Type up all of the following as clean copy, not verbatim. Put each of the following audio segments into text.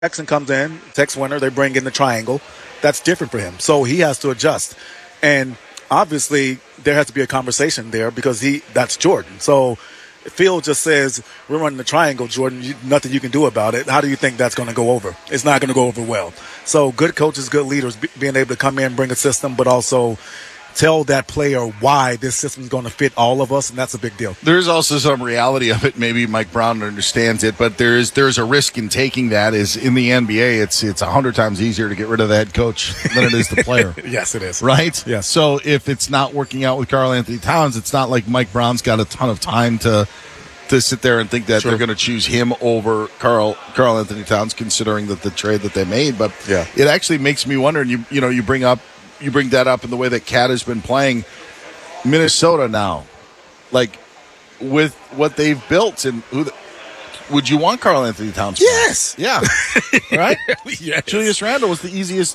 Jackson comes in, text winner, they bring in the triangle. That's different for him. So he has to adjust. And obviously, there has to be a conversation there because that's Jordan. So Phil just says, we're running the triangle, Jordan. Nothing you can do about it. How do you think that's going to go over? It's not going to go over well. So good coaches, good leaders, being able to come in, bring a system, but also tell that player why this system is going to fit all of us, and that's a big deal. There's also some reality of it. Maybe Mike Brown understands it, but there's a risk in taking that. Is in the NBA, it's 100 times easier to get rid of the head coach than it is the player. Yes, it is. Right? Yes. So if it's not working out with Karl Anthony Towns, it's not like Mike Brown's got a ton of time to sit there and think that they're going to choose him over Karl Anthony Towns, considering that the trade that they made. But it actually makes me wonder. And you bring that up in the way that Cat has been playing Minnesota now, like with what they've built, and would you want Karl Anthony Towns? Yes. Yeah. Right? Yes. Julius Randle was the easiest,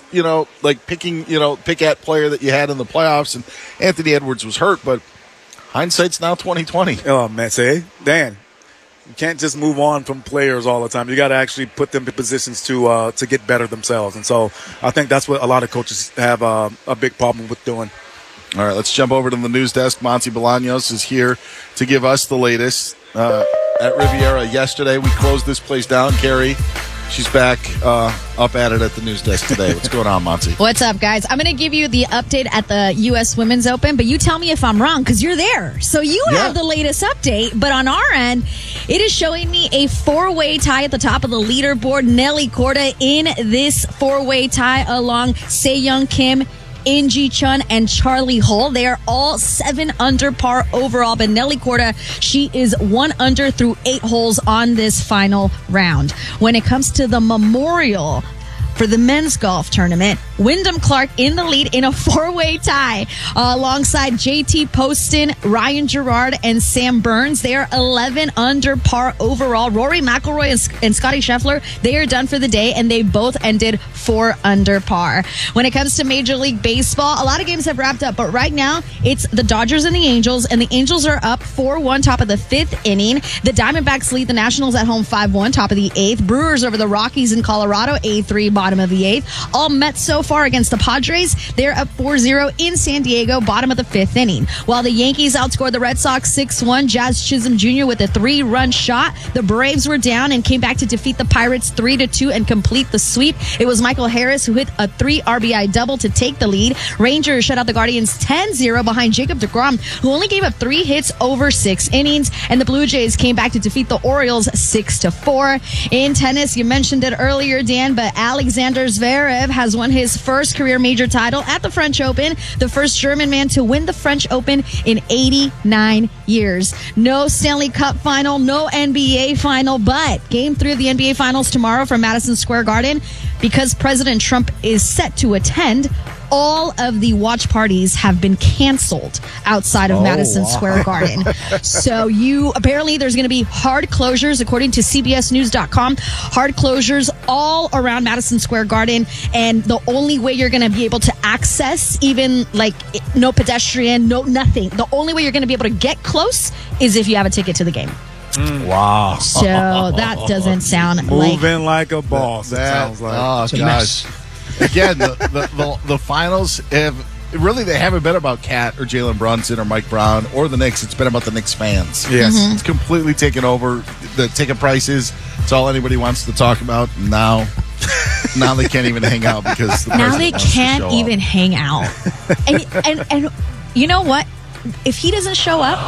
pick at player that you had in the playoffs, and Anthony Edwards was hurt, but hindsight's now 2020. Oh, man, Dan, you can't just move on from players all the time. You got to actually put them in positions to get better themselves. And so I think that's what a lot of coaches have a big problem with doing. All right, let's jump over to the news desk. Monty Bolaños is here to give us the latest. At Riviera yesterday, we closed this place down. Carrie, she's back up at it at the news desk today. What's going on, Monty? What's up, guys? I'm going to give you the update at the U.S. Women's Open, but you tell me if I'm wrong because you're there. So you have the latest update, but on our end, it is showing me a four-way tie at the top of the leaderboard. Nelly Korda in this four-way tie along Se-Young Kim, Inji Chun, and Charlie Hull. They are all 7 under par overall, but Nelly Korda, she is 1 under through 8 holes on this final round. When it comes to the Memorial for the men's golf tournament, Wyndham Clark in the lead in a 4-way tie alongside JT Poston, Ryan Gerard, and Sam Burns. They are 11 under par overall. Rory McIlroy and Scotty Scheffler, they are done for the day, and they both ended 4 under par. When it comes to Major League Baseball, a lot of games have wrapped up, but right now it's the Dodgers and the Angels are up 4-1 top of the 5th inning. The Diamondbacks lead the Nationals at home 5-1 top of the 8th. Brewers over the Rockies in Colorado 8-3 bottom of the 8th. All Mets so far against the Padres. They're up 4-0 in San Diego, bottom of the 5th inning. While the Yankees outscored the Red Sox 6-1, Jazz Chisholm Jr. with a 3-run shot. The Braves were down and came back to defeat the Pirates 3-2 and complete the sweep. It was Michael Harris who hit a 3 RBI double to take the lead. Rangers shut out the Guardians 10-0 behind Jacob deGrom, who only gave up 3 hits over 6 innings. And the Blue Jays came back to defeat the Orioles 6-4. In tennis, you mentioned it earlier, Dan, but Alexander Zverev has won his first career major title at the French Open, the first German man to win the French Open in 89 years. No Stanley Cup final, no NBA final, but Game 3 of the NBA Finals tomorrow from Madison Square Garden. Because President Trump is set to attend, all of the watch parties have been canceled outside of Madison Square Garden. So apparently there's going to be hard closures, according to CBSNews.com, hard closures all around Madison Square Garden. And the only way you're going to be able to access, even like no pedestrian, no nothing, the only way you're going to be able to get close is if you have a ticket to the game. Wow. So that doesn't sound moving like a boss. That sounds like. Oh, gosh. Again, the finals they haven't been about Kat or Jalen Brunson or Mike Brown or the Knicks. It's been about the Knicks fans. Yes. Mm-hmm. It's completely taken over. The ticket prices, it's all anybody wants to talk about. Now they can't even hang out because now they can't even hang out. And you know what? If he doesn't show up,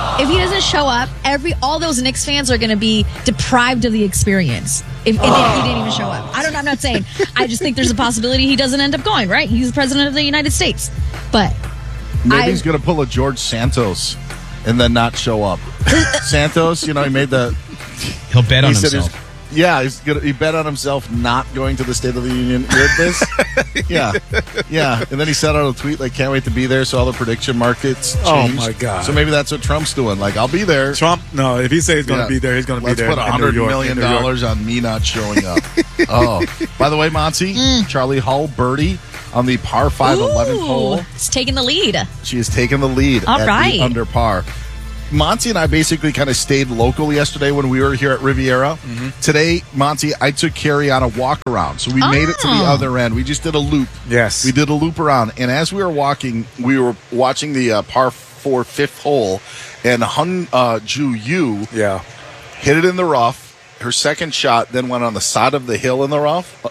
all those Knicks fans are going to be deprived of the experience. If he didn't even show up. I'm not saying. I just think there's a possibility he doesn't end up going, right? He's the president of the United States. But maybe he's going to pull a George Santos and then not show up. Santos, he made the... He'll bet on himself. He bet on himself not going to the State of the Union with this. Yeah. And then he sent out a tweet like, can't wait to be there, so all the prediction markets changed. Oh, my God. So maybe that's what Trump's doing. Like, I'll be there. Trump, no, if he says he's going to be there, he's going to be there. Let's put $100 million on me not showing up. By the way, Monty, Charlie Hull birdie on the par 5 11th hole. It's taking the lead. She is taking the lead all at right. the under par. Monty and I basically kind of stayed local yesterday when we were here at Riviera. Mm-hmm. Today, Monty, I took Carrie on a walk around. So we made it to the other end. We just did a loop. Yes. We did a loop around. And as we were walking, we were watching the par 4 fifth hole. And Hung Ju Yu hit it in the rough. Her second shot then went on the side of the hill in the rough.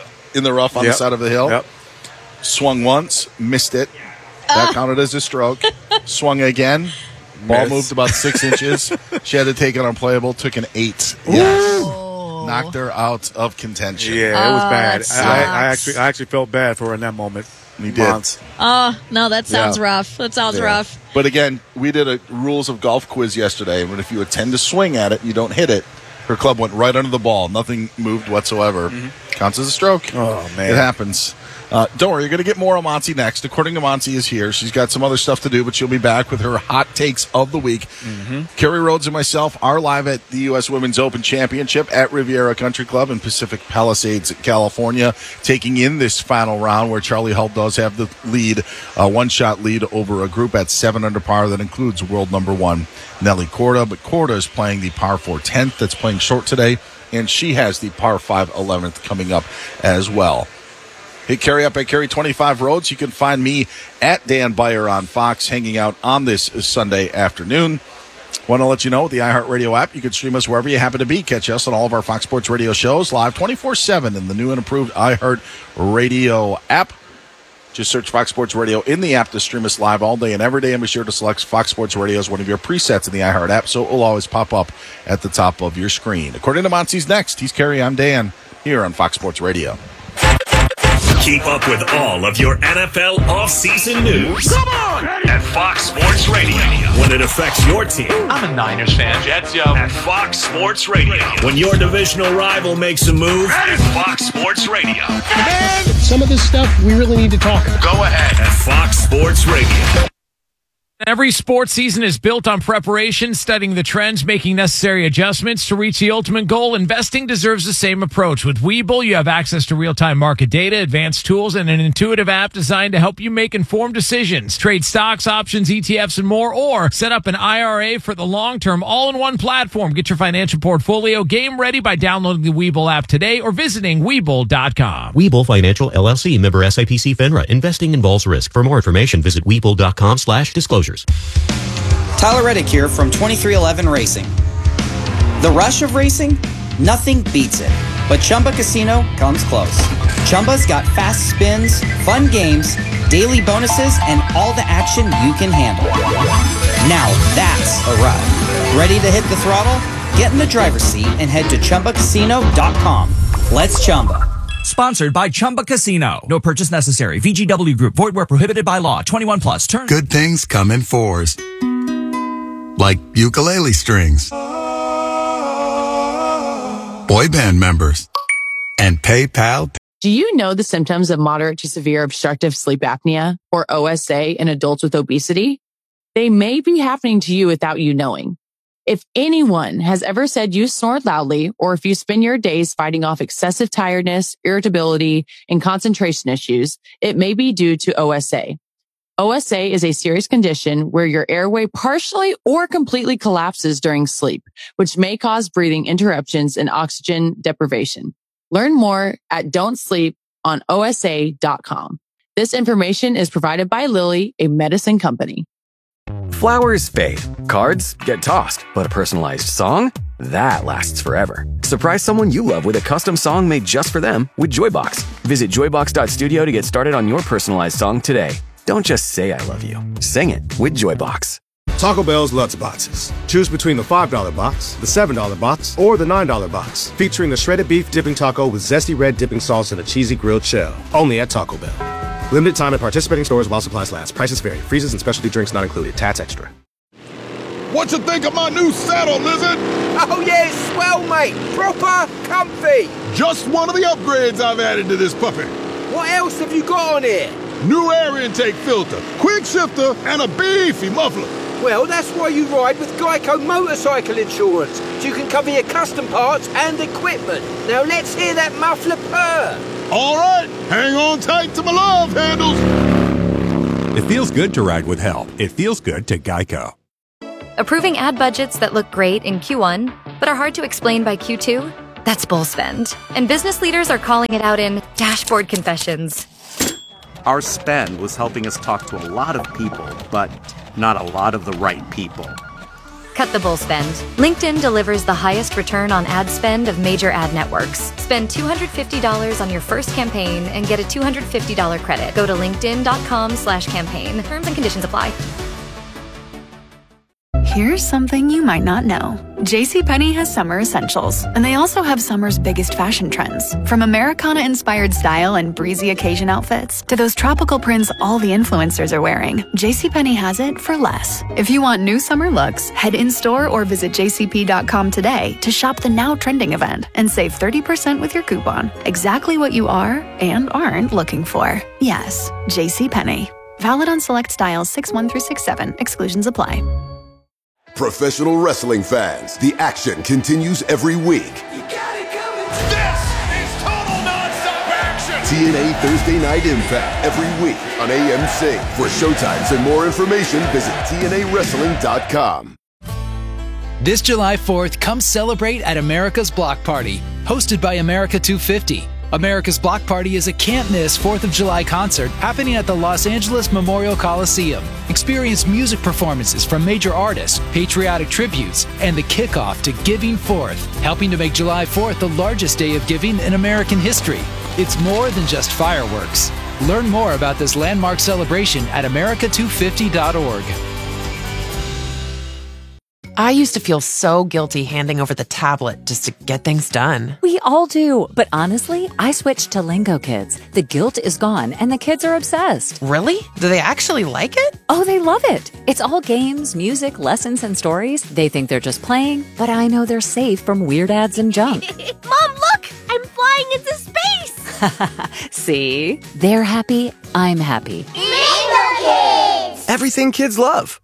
The side of the hill. Yep. Swung once, missed it. That counted as a stroke. Swung again. Ball moved about 6 inches. She had to take it unplayable. Took an 8. Yes. Knocked her out of contention. Yeah, it was bad. I actually felt bad for her in that moment. We did. No, that sounds rough. That sounds rough. But again, we did a rules of golf quiz yesterday. And if you intend to swing at it, you don't hit it. Her club went right under the ball. Nothing moved whatsoever. Mm-hmm. Counts as a stroke. Oh, man. It happens. Don't worry, you're going to get more of Monty next. According to Monty is here. She's got some other stuff to do, but she'll be back with her hot takes of the week. Mm-hmm. Carrie Rhodes and myself are live at the U.S. Women's Open Championship at Riviera Country Club in Pacific Palisades, California, taking in this final round where Charlie Hull does have the lead, a one-shot lead over a group at 7 under par that includes world number 1, Nelly Korda. But Korda is playing the par 4 10th that's playing short today, and she has the par 5 11th coming up as well. Hit Carrie up at Carrie25 Roads. You can find me at Dan Beyer on Fox, hanging out on this Sunday afternoon. Want to let you know, the iHeartRadio app, you can stream us wherever you happen to be. Catch us on all of our Fox Sports Radio shows live 24/7 in the new and improved iHeartRadio app. Just search Fox Sports Radio in the app to stream us live all day and every day, and be sure to select Fox Sports Radio as one of your presets in the iHeart app, so it will always pop up at the top of your screen. According to Monty's next, he's Carrie, I'm Dan, here on Fox Sports Radio. Keep up with all of your NFL offseason news. Come on! At Fox Sports Radio. When it affects your team. I'm a Niners fan. Jets, yo. At Fox Sports Radio. When your divisional rival makes a move. At Fox Sports Radio. Man, some of this stuff we really need to talk about. Go ahead. At Fox Sports Radio. Every sports season is built on preparation, studying the trends, making necessary adjustments to reach the ultimate goal. Investing deserves the same approach. With Webull, you have access to real-time market data, advanced tools, and an intuitive app designed to help you make informed decisions. Trade stocks, options, ETFs, and more, or set up an IRA for the long term, all in one platform. Get your financial portfolio game ready by downloading the Webull app today or visiting Webull.com. Webull Financial LLC, member SIPC FINRA. Investing involves risk. For more information, visit Webull.com/disclosure. Tyler Reddick here from 2311 Racing. The rush of racing? Nothing beats it. But Chumba Casino comes close. Chumba's got fast spins, fun games, daily bonuses, and all the action you can handle. Now that's a ride. Ready to hit the throttle? Get in the driver's seat and head to ChumbaCasino.com. Let's Chumba. Sponsored by Chumba Casino. No purchase necessary. VGW Group. Void where prohibited by law. 21 plus. Terms. Good things come in fours. Like ukulele strings. Boy band members. And PayPal. Do you know the symptoms of moderate to severe obstructive sleep apnea, or OSA, in adults with obesity? They may be happening to you without you knowing. If anyone has ever said you snore loudly, or if you spend your days fighting off excessive tiredness, irritability, and concentration issues, it may be due to OSA. OSA is a serious condition where your airway partially or completely collapses during sleep, which may cause breathing interruptions and oxygen deprivation. Learn more at don'tsleeponosa.com. This information is provided by Lilly, a medicine company. Flowers fade, cards get tossed, but a personalized song? That lasts forever. Surprise someone you love with a custom song made just for them with Joybox. Visit joybox.studio to get started on your personalized song today. Don't just say I love you. Sing it with Joybox. Taco Bell's Lutz Boxes. Choose between the $5 box, the $7 box, or the $9 box, featuring a shredded beef dipping taco with zesty red dipping sauce and a cheesy grilled shell. Only at Taco Bell. Limited time at participating stores while supplies last. Prices vary. Freezes and specialty drinks not included. Tats extra. What you think of my new saddle, Lizard? Oh yeah, it's swell, mate. Proper comfy. Just one of the upgrades I've added to this puppy. What else have you got on here? New air intake filter, quick shifter, and a beefy muffler. Well, that's why you ride with Geico Motorcycle Insurance. So you can cover your custom parts and equipment. Now let's hear that muffler purr. All right, hang on tight to my love handles. It feels good to ride with help. It feels good to Geico. Approving ad budgets that look great in Q1, but are hard to explain by Q2? That's bull spend. And business leaders are calling it out in dashboard confessions. Our spend was helping us talk to a lot of people, but not a lot of the right people. Cut the bull spend. LinkedIn delivers the highest return on ad spend of major ad networks. Spend $250 on your first campaign and get a $250 credit. Go to linkedin.com/campaign. Terms and conditions apply. Here's something you might not know. JCPenney has summer essentials, and they also have summer's biggest fashion trends. From Americana-inspired style and breezy occasion outfits to those tropical prints all the influencers are wearing, JCPenney has it for less. If you want new summer looks, head in-store or visit jcp.com today to shop the now trending event and save 30% with your coupon. Exactly what you are and aren't looking for. Yes, JCPenney. Valid on select styles 6-1 through 6-7. Exclusions apply. Professional wrestling fans, the action continues every week. You got it coming. This is total nonstop action. TNA Thursday Night Impact every week on AMC. For showtimes and more information, visit TNAWrestling.com. This July 4th, come celebrate at America's Block Party, hosted by America 250. America's Block Party is a can't-miss 4th of July concert happening at the Los Angeles Memorial Coliseum. Experience music performances from major artists, patriotic tributes, and the kickoff to Giving Fourth, helping to make July 4th the largest day of giving in American history. It's more than just fireworks. Learn more about this landmark celebration at america250.org. I used to feel so guilty handing over the tablet just to get things done. We all do, but honestly, I switched to Lingo Kids. The guilt is gone, and the kids are obsessed. Really? Do they actually like it? Oh, they love it. It's all games, music, lessons, and stories. They think they're just playing, but I know they're safe from weird ads and junk. Mom, look! I'm flying into space! See? They're happy, I'm happy. Lingo Kids! Everything kids love.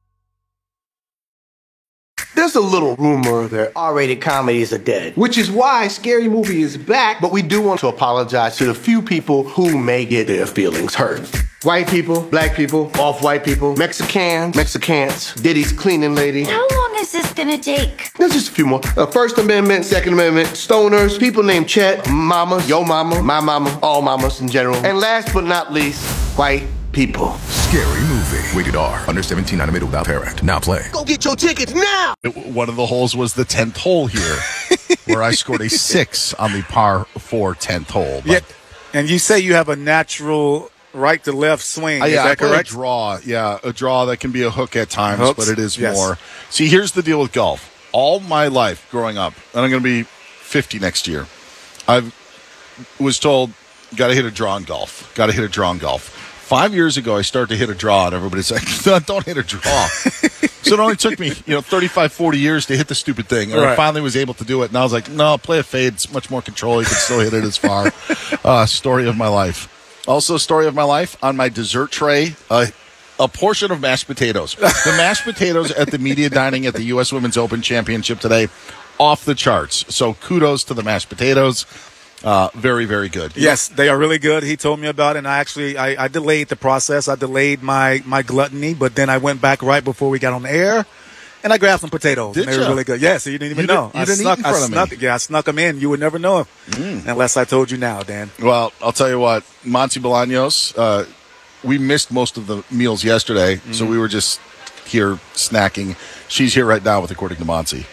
There's a little rumor that R-rated comedies are dead, which is why Scary Movie is back, but we do want to apologize to the few people who may get their feelings hurt. White people, black people, off-white people, Mexicans, Diddy's cleaning lady. How long is this gonna take? There's just a few more. First Amendment, Second Amendment, stoners, people named Chet, mama, yo mama, my mama, all mamas in general. And last but not least, white people. Scary Movie. Rated R. Under 17, animated without parent. Now play. Go get your tickets now! One of the holes was the 10th hole here, where I scored a 6 on the par 4 10th hole. Yeah, and you say you have a natural right to left swing. Is that correct? A draw. Yeah, a draw that can be a hook at times, Hooks? but it is Yes. more. See, here's the deal with golf. All my life growing up, and I'm going to be 50 next year, I was told, got to hit a draw in golf. Got to hit a draw in golf. 5 years ago, I started to hit a draw, and everybody's like, no, don't hit a draw. So it only took me, 35, 40 years to hit the stupid thing. And I finally was able to do it. And I was like, no, play a fade. It's much more control. You can still hit it as far. Story of my life. Also, story of my life, on my dessert tray, a portion of mashed potatoes. The mashed potatoes at the media dining at the U.S. Women's Open Championship today, off the charts. So kudos to the mashed potatoes. Very, very good. Yes, they are really good. He told me about it, and I delayed the process. I delayed my gluttony, but then I went back right before we got on the air, and I grabbed some potatoes. Did and they were really good. Yes, you didn't even know. You didn't eat in front of me. Yeah, I snuck them in. You would never know unless I told you now, Dan. Well, I'll tell you what, Monty Bolaños, we missed most of the meals yesterday, so we were just here snacking. She's here right now with According to Monty.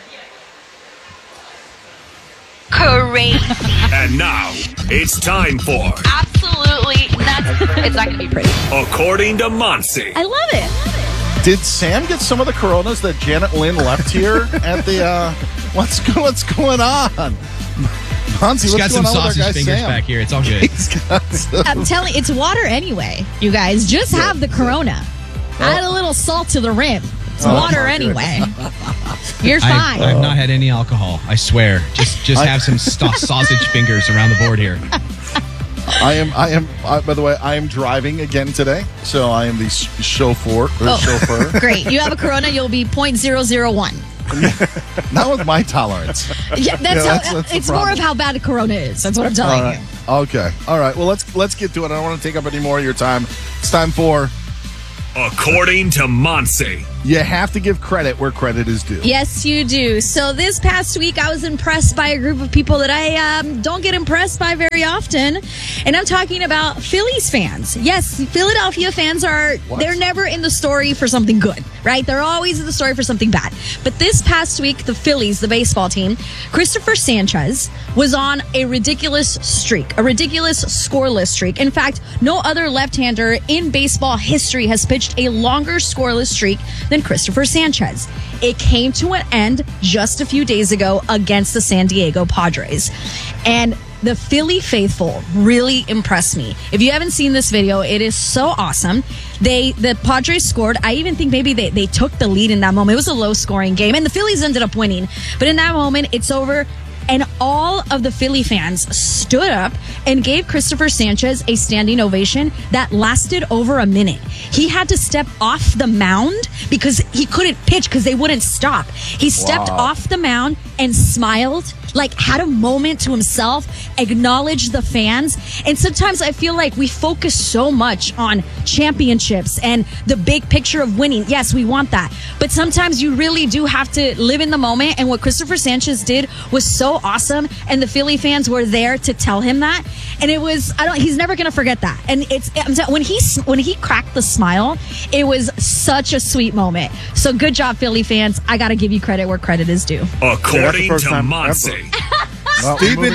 Crazy. And now, it's time for Absolutely nuts. It's not going to be pretty. According to Monty. I love it. Did Sam get some of the Coronas that Janet Lynn left here at the, what's going on? Monty, He's got some sausage fingers back here. It's all good. I'm telling you, it's water anyway, you guys. Just have the Corona. Add a little salt to the rim. It's water anyway. You're fine. I've not had any alcohol. I swear. Just have some sausage fingers around the board here. I am. By the way, I am driving again today, so I am the chauffeur. Great. You have a Corona, you'll be 0.001. Not with my tolerance. Yeah, it's more of how bad a Corona is. That's what I'm telling you. Okay. All right. Well, let's get to it. I don't want to take up any more of your time. It's time for According to Monty. You have to give credit where credit is due. Yes, you do. So this past week, I was impressed by a group of people that I don't get impressed by very often. And I'm talking about Phillies fans. Yes, Philadelphia fans they're never in the story for something good, right? They're always in the story for something bad. But this past week, the Phillies, the baseball team, Christopher Sanchez was on a ridiculous streak, a ridiculous scoreless streak. In fact, no other left-hander in baseball history has pitched a longer scoreless streak than Christopher Sanchez. It came to an end just a few days ago against the San Diego Padres. And the Philly faithful really impressed me. If you haven't seen this video, it is so awesome. The Padres scored. I even think maybe they took the lead in that moment. It was a low-scoring game, and the Phillies ended up winning. But in that moment, it's over. And all of the Philly fans stood up and gave Christopher Sanchez a standing ovation that lasted over a minute. He had to step off the mound because he couldn't pitch because they wouldn't stop. He stepped off the mound and smiled, like had a moment to himself, acknowledged the fans. And sometimes I feel like we focus so much on championships and the big picture of winning. Yes, we want that. But sometimes you really do have to live in the moment. And what Christopher Sanchez did was so awesome. And the Philly fans were there to tell him that. And it was, he's never going to forget that. And when he cracked the smile, it was such a sweet moment. So good job, Philly fans. I got to give you credit where credit is due. According to Monse. Well, Stephen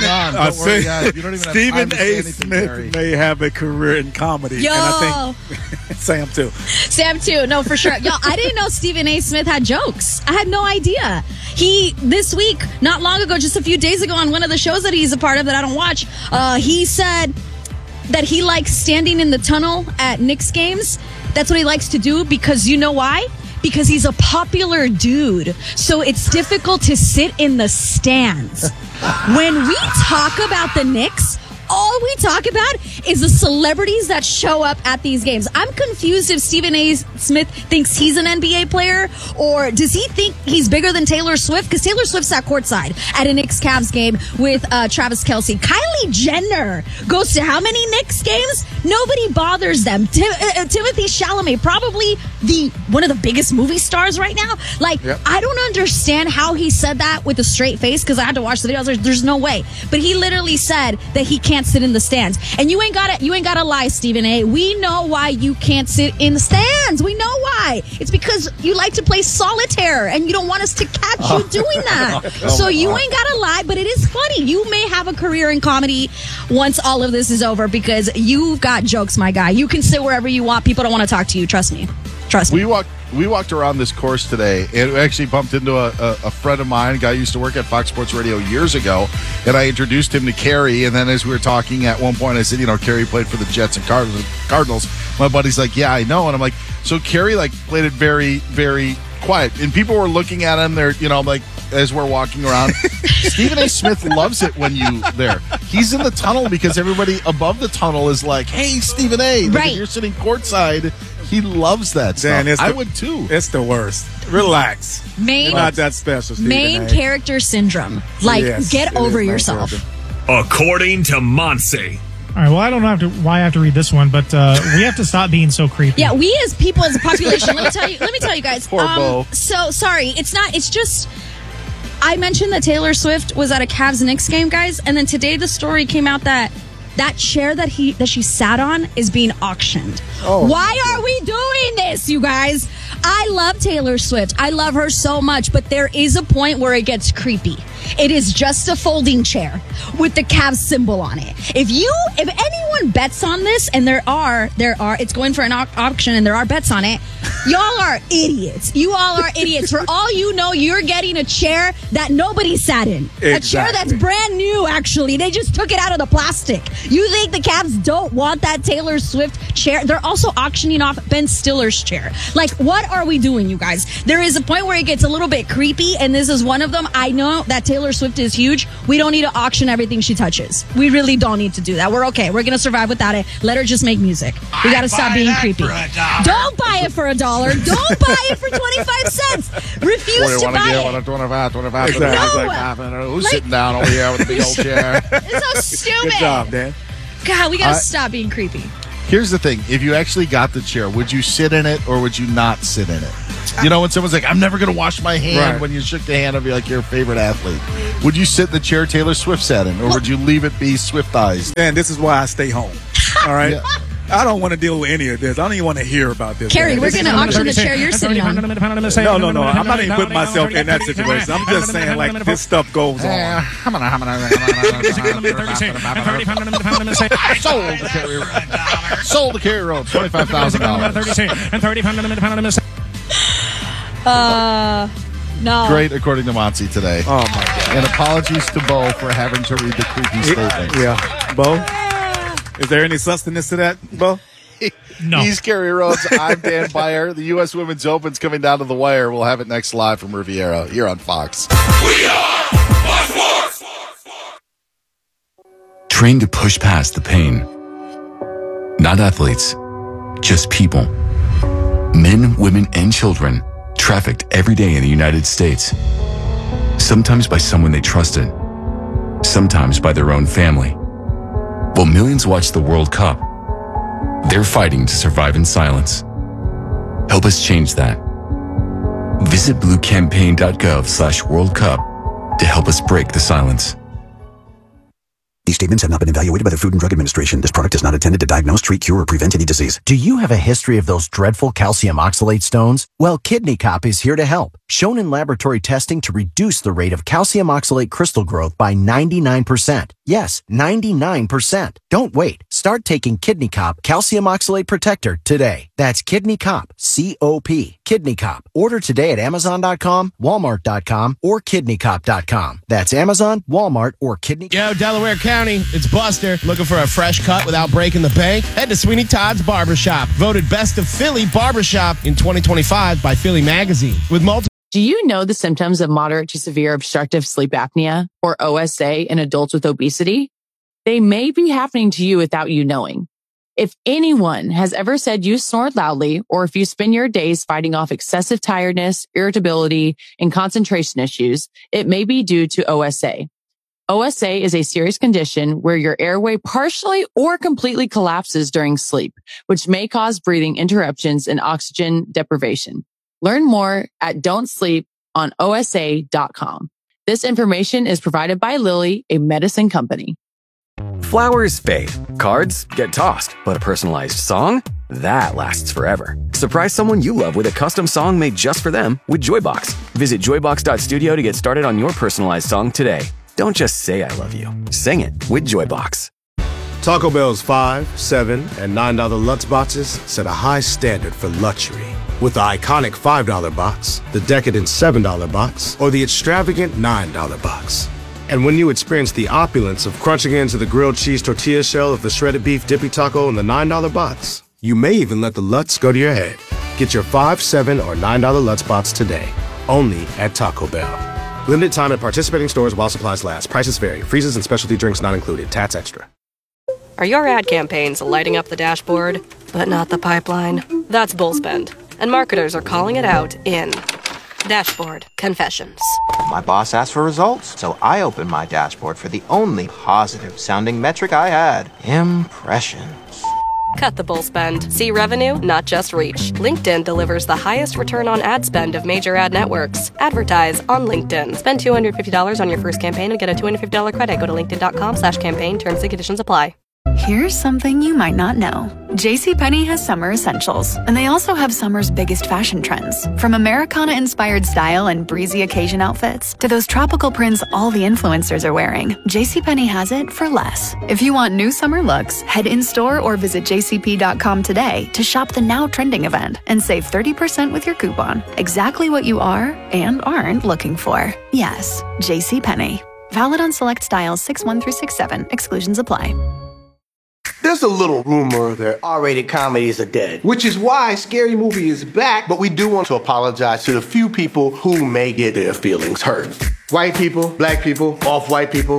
A. Smith may have a career in comedy. Yo. And I think Sam too. Sam too. No, for sure. Yo, I didn't know Stephen A. Smith had jokes. I had no idea. This week, not long ago, just a few days ago on one of the shows that he's a part of that I don't watch, he said that he likes standing in the tunnel at Knicks games. That's what he likes to do because you know why? Because he's a popular dude. So it's difficult to sit in the stands. When we talk about the Knicks, all we talk about is the celebrities that show up at these games. I'm confused if Stephen A. Smith thinks he's an NBA player, or does he think he's bigger than Taylor Swift? Because Taylor Swift sat courtside at a Knicks-Cavs game with Travis Kelce. Kylie Jenner goes to how many Knicks games? Nobody bothers them. Timothée Chalamet, probably one of the biggest movie stars right now. I don't understand how he said that with a straight face, because I had to watch the video. I was like, there's no way. But he literally said that he can't sit in the stands. And you ain't gotta lie, Stephen A. We know why you can't sit in the stands. We know why. It's because you like to play solitaire and you don't want us to catch you doing that. So you ain't gotta lie, but it is funny. You may have a career in comedy once all of this is over, because you've got jokes, my guy. You can sit wherever you want. People don't want to talk to you. Trust me. We walked around this course today, and we actually bumped into a friend of mine, a guy who used to work at Fox Sports Radio years ago, and I introduced him to Kerry. And then as we were talking at one point, I said, Kerry played for the Jets and Cardinals. My buddy's like, yeah, I know. And I'm like, so Kerry played it very, very quiet, and people were looking at him. They're as we're walking around. Stephen A. Smith loves it when there. He's in the tunnel because everybody above the tunnel is like, hey, Stephen A. Right. If you're sitting courtside, he loves that stuff. Dan, I would too. It's the worst. Relax. You're not that special, Stephen Main character syndrome. Get over yourself. According to Monse. All right, well, I don't know why I have to read this one, but we have to stop being so creepy. Yeah, we as people, as a population, let me tell you guys. Poor Bo. So, sorry, it's just, I mentioned that Taylor Swift was at a Cavs-Knicks game, guys, and then today the story came out that chair that she sat on is being auctioned. Why are we doing this, you guys? I love Taylor Swift. I love her so much, but there is a point where it gets creepy. It is just a folding chair with the Cavs symbol on it. If anyone bets on this, and there are, it's going for an auction and there are bets on it, y'all are idiots. You all are idiots. For all you know, you're getting a chair that nobody sat in. Exactly. A chair that's brand new, actually. They just took it out of the plastic. You think the Cavs don't want that Taylor Swift chair? They're also auctioning off Ben Stiller's chair. What are we doing, you guys? There is a point where it gets a little bit creepy, and this is one of them. I know that Taylor Swift is huge. We don't need to auction everything she touches. We really don't need to do that. We're okay. We're going to survive without it. Let her just make music. We got to stop being creepy. Don't buy it for $1. Don't buy it for 25 cents. Refuse to buy it. No. Who's sitting down over here with a big old chair? It's so stupid. Good job, Dan. God, we got to stop being creepy. Here's the thing. If you actually got the chair, would you sit in it or would you not sit in it? You know, when someone's like, I'm never going to wash my hand when you shook the hand of your favorite athlete. Would you sit in the chair Taylor Swift sat in, or would you leave it be Swiftized? And this is why I stay home. All right? I don't want to deal with any of this. I don't even want to hear about this. Carrie, we're going to auction the chair you're sitting on. No. I'm not even putting myself in that situation. I'm just saying, like, this stuff goes on. Sold the Carrie Rhodes. $25,000. No. Great, according to Monty today. Oh, my God. And apologies to Bo for having to read the creepy statements. Yeah. Bo? Is there any sustenance to that, Bo? No. He's Carrie Rhodes. I'm Dan Beyer. The U.S. Women's Open's coming down to the wire. We'll have it next live from Riviera here on Fox. We are Fox Sports. Train to push past the pain. Not athletes, just people. Men, women, and children trafficked every day in the United States. Sometimes by someone they trusted. Sometimes by their own family. While millions watch the World Cup, they're fighting to survive in silence. Help us change that. Visit bluecampaign.gov/World Cup to help us break the silence. These statements have not been evaluated by the Food and Drug Administration. This product is not intended to diagnose, treat, cure, or prevent any disease. Do you have a history of those dreadful calcium oxalate stones? Well, Kidney Cop is here to help. Shown in laboratory testing to reduce the rate of calcium oxalate crystal growth by 99%. Yes, 99%. Don't wait. Start taking Kidney Cop Calcium Oxalate Protector today. That's Kidney Cop, C-O-P, Kidney Cop. Order today at Amazon.com, Walmart.com, or KidneyCop.com. That's Amazon, Walmart, or Kidney. Yo, Delaware County, it's Buster. Looking for a fresh cut without breaking the bank? Head to Sweeney Todd's Barbershop. Voted Best of Philly Barbershop in 2025 by Philly Magazine. With multiple. Do you know the symptoms of moderate to severe obstructive sleep apnea, or OSA, in adults with obesity? They may be happening to you without you knowing. If anyone has ever said you snore loudly, or if you spend your days fighting off excessive tiredness, irritability, and concentration issues, it may be due to OSA. OSA is a serious condition where your airway partially or completely collapses during sleep, which may cause breathing interruptions and oxygen deprivation. Learn more at don'tsleeponosa.com. This information is provided by Lilly, a medicine company. Flowers fade, cards get tossed, but a personalized song? That lasts forever. Surprise someone you love with a custom song made just for them with Joybox. Visit joybox.studio to get started on your personalized song today. Don't just say I love you. Sing it with Joybox. Taco Bell's $5, $7, and $9 Lutz boxes set a high standard for luxury. With the iconic $5 box, the decadent $7 box, or the extravagant $9 box. And when you experience the opulence of crunching into the grilled cheese tortilla shell of the shredded beef dippy taco in the $9 box, you may even let the Lutz go to your head. Get your $5, $7, or $9 Lutz box today, only at Taco Bell. Limited time at participating stores while supplies last. Prices vary. Freezes and specialty drinks not included. Tats extra. Are your ad campaigns lighting up the dashboard, but not the pipeline? That's Bullspend, and marketers are calling it out in Dashboard Confessions. My boss asked for results, so I opened my dashboard for the only positive-sounding metric I had, impressions. Cut the bull spend. See revenue, not just reach. LinkedIn delivers the highest return on ad spend of major ad networks. Advertise on LinkedIn. Spend $250 on your first campaign and get a $250 credit. Go to linkedin.com/campaign. Terms and conditions apply. Here's something you might not know. JCPenney has summer essentials, and they also have summer's biggest fashion trends. From Americana-inspired style and breezy occasion outfits to those tropical prints all the influencers are wearing, JCPenney has it for less. If you want new summer looks, head in-store or visit jcp.com today to shop the now trending event and save 30% with your coupon. Exactly what you are and aren't looking for. Yes, JCPenney. Valid on select styles 6-1 through 6-7. Exclusions apply. There's a little rumor that R-rated comedies are dead, which is why Scary Movie is back, but we do want to apologize to the few people who may get their feelings hurt. White people, black people, off-white people,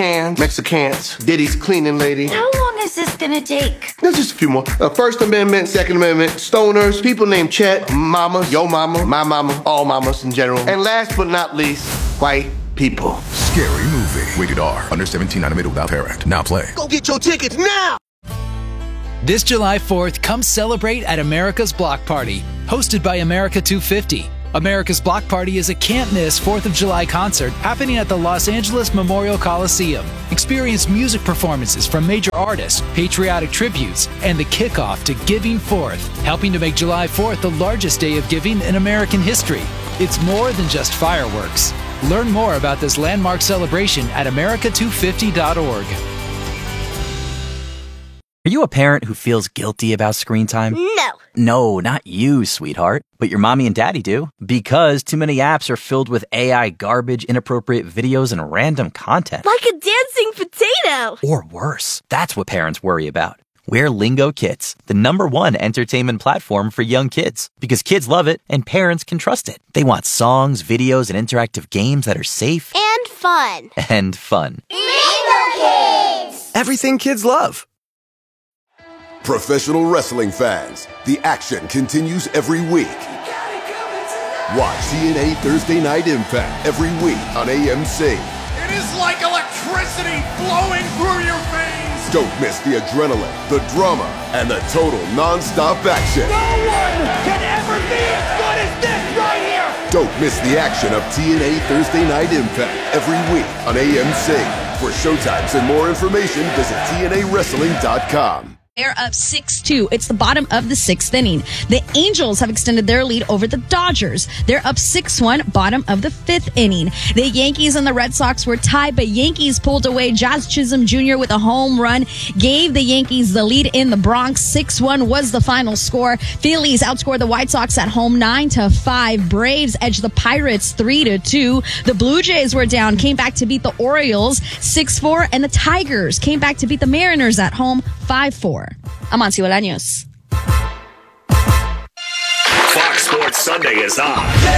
Mexicans, Diddy's cleaning lady. How long is this gonna take? There's just a few more. First Amendment, Second Amendment, stoners, people named Chet, mamas, yo mama, my mama, all mamas in general. And last but not least, white people. Scary Movie. Rated R. Under 17, animated without hair act. Now play. Go get your tickets now! This July 4th, come celebrate at America's Block Party, hosted by America 250. America's Block Party is a can't-miss 4th of July concert happening at the Los Angeles Memorial Coliseum. Experience music performances from major artists, patriotic tributes, and the kickoff to Giving Forth, helping to make July 4th the largest day of giving in American history. It's more than just fireworks. Learn more about this landmark celebration at america250.org. Are you a parent who feels guilty about screen time? No. No, not you, sweetheart. But your mommy and daddy do. Because too many apps are filled with AI garbage, inappropriate videos, and random content. Like a dancing potato. Or worse. That's what parents worry about. We're Lingo Kids, the #1 entertainment platform for young kids. Because kids love it and parents can trust it. They want songs, videos, and interactive games that are safe. And fun. And fun. Lingo Kids. Everything kids love. Professional wrestling fans, the action continues every week. Watch TNA Thursday Night Impact every week on AMC. It is like electricity flowing through your veins. Don't miss the adrenaline, the drama, and the total non-stop action. No one can ever be as good as this right here. Don't miss the action of TNA Thursday Night Impact every week on AMC. For showtimes and more information, visit TNAWrestling.com. They're up 6-2. It's the bottom of the 6th inning. The Angels have extended their lead over the Dodgers. They're up 6-1, bottom of the 5th inning. The Yankees and the Red Sox were tied, but Yankees pulled away. Jazz Chisholm Jr. with a home run gave the Yankees the lead in the Bronx. 6-1 was the final score. Phillies outscored the White Sox at home 9-5. Braves edged the Pirates 3-2. The Blue Jays were down, came back to beat the Orioles 6-4, and the Tigers came back to beat the Mariners at home 5-4. Amancio Bolaños. Fox Sports Sunday is on.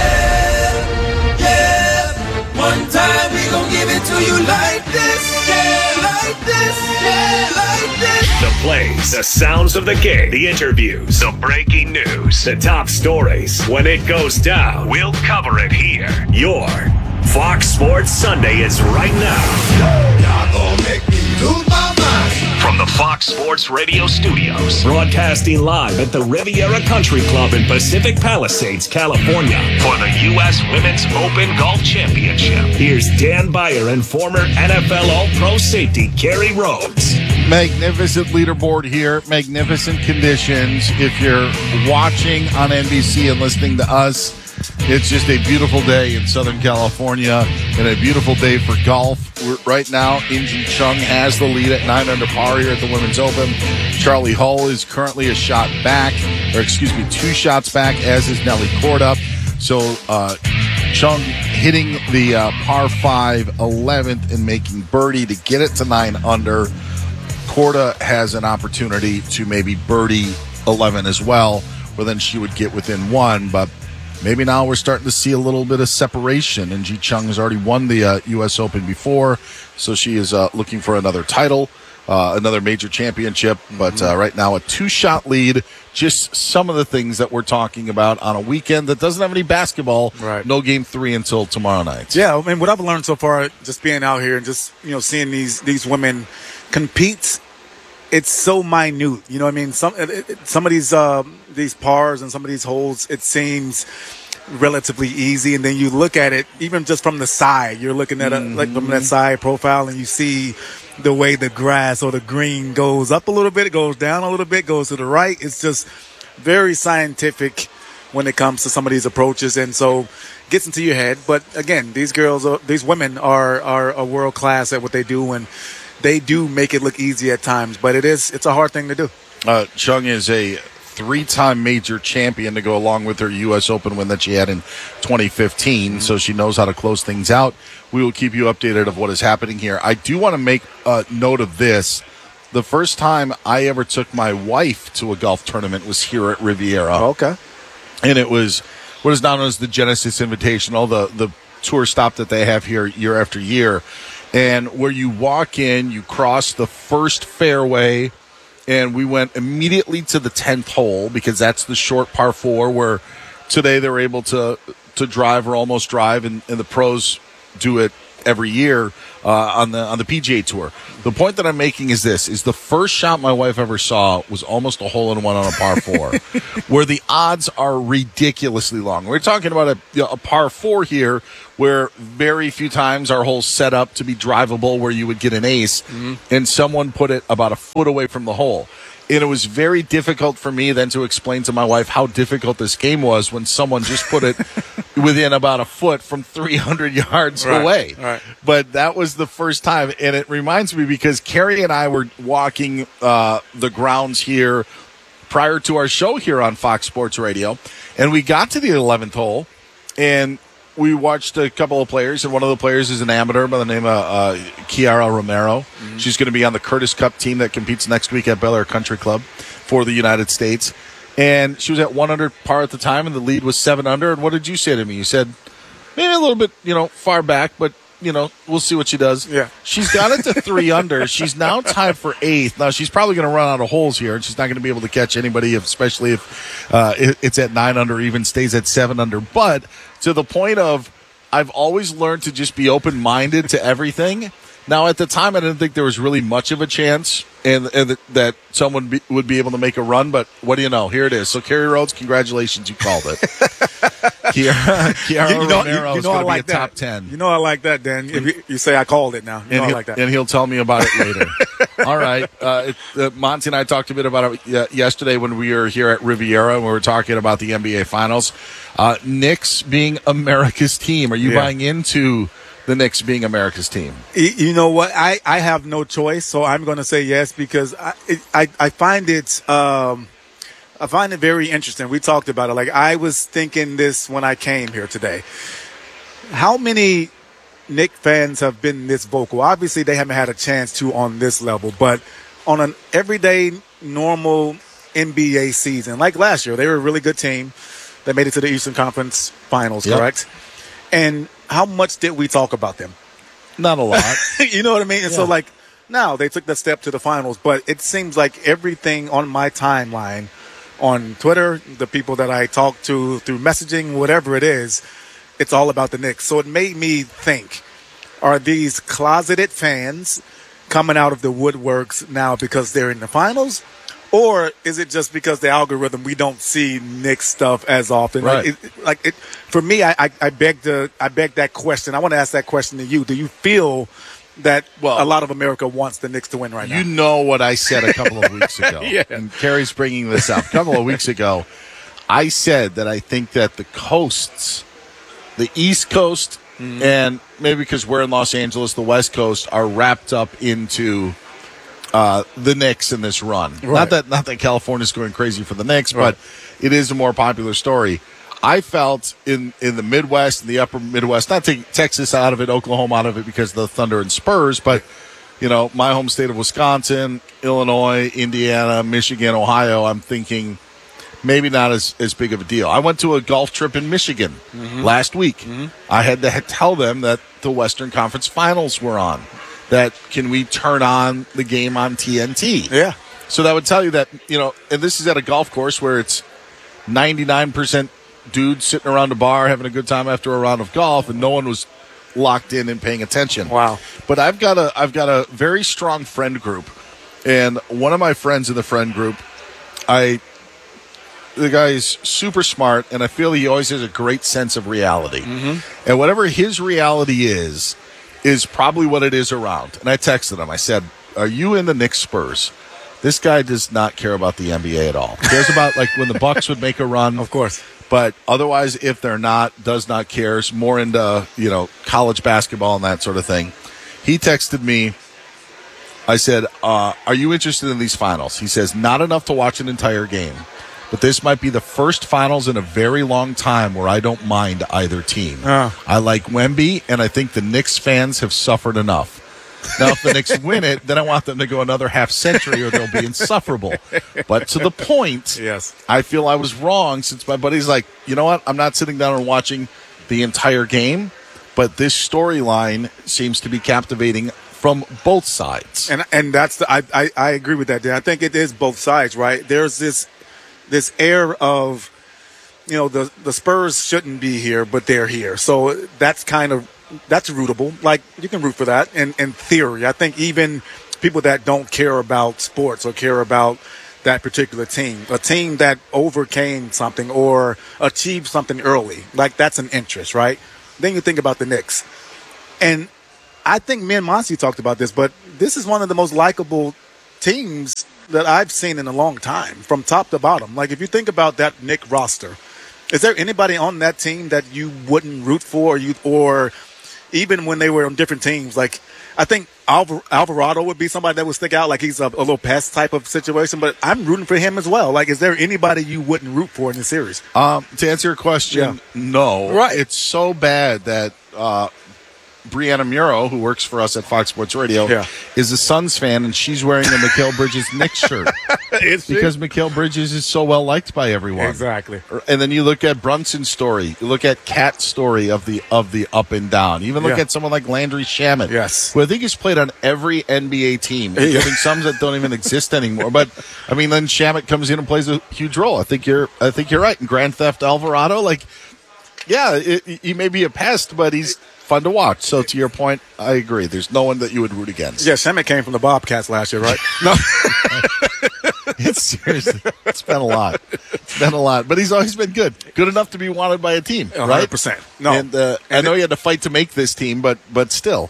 Yeah. One time we gon' give it to you like this. Yeah, like this. Yeah, like this. The plays, the sounds of the game, the interviews, the breaking news, the top stories. When it goes down, we'll cover it here. Your Fox Sports Sunday is right now. Y'all gon' make me lose my mind. From the Fox Sports Radio studios, broadcasting live at the Riviera Country Club in Pacific Palisades, California, for the U.S. Women's Open Golf Championship. Here's Dan Beyer and former NFL All-Pro safety Kerry Rhodes. Magnificent leaderboard here, magnificent conditions. If you're watching on NBC and listening to us, it's just a beautiful day in Southern California and a beautiful day for golf. Right now, Inji Chung has the lead at 9 under par here at the Women's Open. Charlie Hull is currently a shot back, or excuse me, 2 shots back, as is Nelly Korda. So Chung hitting the par 5 11th and making birdie to get it to 9 under. Korda has an opportunity to maybe birdie 11 as well, where then she would get within 1, but maybe now we're starting to see a little bit of separation. And Ji Chung has already won the U.S. Open before, so she is looking for another title, another major championship. But right now, a 2-shot lead. Just some of the things that we're talking about on a weekend that doesn't have any basketball. Right. No Game 3 until tomorrow night. Yeah, I mean, what I've learned so far, just being out here and just seeing these women compete. It's so minute, you know what I mean? Some of these pars and some of these holes, it seems relatively easy, and then you look at it even just from the side. You're looking at like from that side profile, and you see the way the grass or the green goes up a little bit, it goes down a little bit, goes to the right. It's just very scientific when it comes to some of these approaches, and so it gets into your head. But again, these women are a world class at what they do, and they do make it look easy at times, but it's a hard thing to do. Chung is a 3-time major champion to go along with her U.S. Open win that she had in 2015, so she knows how to close things out. We will keep you updated of what is happening here. I do want to make a note of this. The first time I ever took my wife to a golf tournament was here at Riviera. Okay. And it was what is known as the Genesis Invitational, the tour stop that they have here year after year. And where you walk in, you cross the first fairway, and we went immediately to the 10th hole because that's the short par 4 where today they're able to drive or almost drive, and the pros do it every year on the PGA Tour. The point that I'm making is this: is the first shot my wife ever saw was almost a hole-in-one on a par 4, where the odds are ridiculously long. We're talking about a par 4 here, where very few times are holes set up to be drivable, where you would get an ace, and someone put it about a foot away from the hole. And it was very difficult for me then to explain to my wife how difficult this game was when someone just put it within about a foot from 300 yards away. Right. But that was the first time. And it reminds me because Carrie and I were walking the grounds here prior to our show here on Fox Sports Radio. And we got to the 11th hole, and we watched a couple of players, and one of the players is an amateur by the name of Kiara Romero. She's going to be on the Curtis Cup team that competes next week at Bel Air Country Club for the United States. And she was at 100 par at the time, and the lead was 7 under. And what did you say to me? You said, maybe a little bit, far back, but, we'll see what she does. Yeah. She's got it to 3 under. She's now tied for 8th. Now, she's probably going to run out of holes here, and she's not going to be able to catch anybody, especially if it's at 9 under, even stays at 7 under. But to the point of, I've always learned to just be open-minded to everything. Now, at the time, I didn't think there was really much of a chance and that someone would be able to make a run, but what do you know? Here it is. So, Kerry Rhodes, congratulations, you called it. Kiara Romero is going to be a top 10. You know I like that, Dan. If you say I called it now. I like that. And he'll tell me about it later. All right. Monty and I talked a bit about it yesterday when we were here at Riviera, and we were talking about the NBA Finals. Knicks being America's team. Are you buying into the Knicks being America's team? You know what? I have no choice, so I'm going to say yes because I find it very interesting. We talked about it. Like, I was thinking this when I came here today. How many Knicks fans have been this vocal? Obviously, they haven't had a chance to on this level, but on an everyday, normal NBA season, like last year, they were a really good team. They made it to the Eastern Conference Finals, correct? And how much did we talk about them? Not a lot. You know what I mean? And so, now they took that step to the finals, but it seems like everything on my timeline, on Twitter, the people that I talk to through messaging, whatever it is, it's all about the Knicks. So it made me think, are these closeted fans coming out of the woodworks now because they're in the finals? Or is it just because the algorithm, we don't see Knicks stuff as often? Right. For me, I beg that question. I want to ask that question to you. Do you feel that a lot of America wants the Knicks to win right now? You know what I said a couple of weeks ago. Yeah. And Kerry's bringing this up. A couple of weeks ago, I said that I think that the coasts, the East Coast, and maybe because we're in Los Angeles, the West Coast, are wrapped up into the Knicks in this run. Right. Not that California's going crazy for the Knicks, but it is a more popular story. I felt in the Midwest, in the upper Midwest, not taking Texas out of it, Oklahoma out of it because of the Thunder and Spurs, but, my home state of Wisconsin, Illinois, Indiana, Michigan, Ohio, I'm thinking maybe not as big of a deal. I went to a golf trip in Michigan last week. I had to tell them that the Western Conference Finals were on. That can we turn on the game on TNT? Yeah. So that would tell you that, and this is at a golf course where it's 99% dudes sitting around a bar having a good time after a round of golf, and no one was locked in and paying attention. Wow. But I've got a very strong friend group, and one of my friends in the friend group, the guy is super smart, and I feel he always has a great sense of reality. And whatever his reality is probably what it is around. And I texted him. I said, are you in the Knicks Spurs? This guy does not care about the NBA at all. He cares about when the Bucks would make a run. Of course. But otherwise, if they're not, does not care. Is more into, college basketball and that sort of thing. He texted me. I said, are you interested in these finals? He says, not enough to watch an entire game. But this might be the first finals in a very long time where I don't mind either team. I like Wemby, and I think the Knicks fans have suffered enough. Now, if the Knicks win it, then I want them to go another half century or they'll be insufferable. But to the point, I feel I was wrong since my buddy's like, you know what? I'm not sitting down and watching the entire game, but this storyline seems to be captivating from both sides. And that's I agree with that, Dan. I think it is both sides, right? There's this air of, the Spurs shouldn't be here, but they're here. So that's kind of that's rootable. Like, you can root for that in theory. I think even people that don't care about sports or care about that particular team, a team that overcame something or achieved something early, like that's an interest, right? Then you think about the Knicks. And I think me and Monty talked about this, but this is one of the most likable teams that I've seen in a long time, from top to bottom. Like, if you think about that Knick roster, is there anybody on that team that you wouldn't root for, or even when they were on different teams? Like, I think Alvarado would be somebody that would stick out, like he's a little pest type of situation, but I'm rooting for him as well. Like, is there anybody you wouldn't root for in the series? To answer your question, no. Right. It's so bad that Brianna Muro, who works for us at Fox Sports Radio, is a Suns fan, and she's wearing a Mikal Bridges Knicks shirt. Because Mikal Bridges is so well liked by everyone. Exactly. And then you look at Brunson's story, you look at Cat's story of the up and down. Even look at someone like Landry Shamet, who I think has played on every NBA team, including some that don't even exist anymore. But I mean, then Shamet comes in and plays a huge role. I think you're right. And Grand Theft Alvarado, like, he may be a pest, but he's fun to watch. So to your point, I agree. There's no one that you would root against. Yeah, Shamet came from the Bobcats last year, right? No. It's been a lot. But he's always been good enough to be wanted by a team, right? 100%. No, and I know you had to fight to make this team, but still,